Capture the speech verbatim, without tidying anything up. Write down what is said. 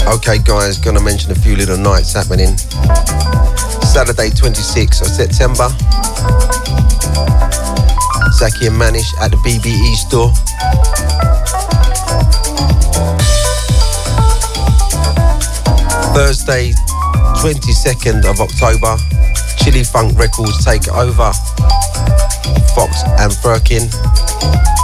Okay, guys, gonna mention a few little nights happening. Saturday, twenty-sixth of September. Zaki and Manish at the B B E store. Thursday, twenty-second of October. Chili Funk Records take over. Fox and Firkin.